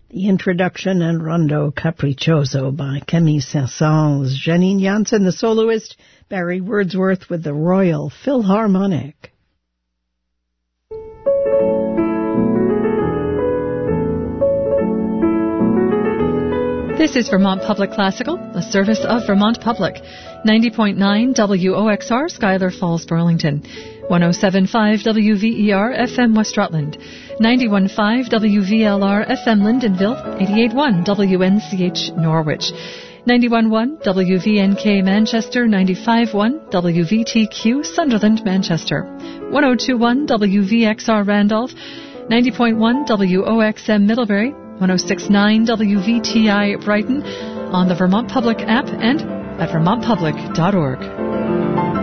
The introduction and Rondo Capriccioso by Camille Saint-Saëns, Janine Jansen, the soloist, Barry Wordsworth with the Royal Philharmonic. This is Vermont Public Classical, a service of Vermont Public. 90.9 WOXR, Schuyler Falls, Burlington. 107.5 WVER, FM West Rutland. 91.5 WVLR, FM Lyndonville. 88.1 WNCH, Norwich. 91.1 WVNK, Manchester. 95.1 WVTQ, Sunderland, Manchester. 102.1 WVXR, Randolph. 90.1 WOXM, Middlebury. 106.9 WVTI, Brighton, on the Vermont Public app and at vermontpublic.org.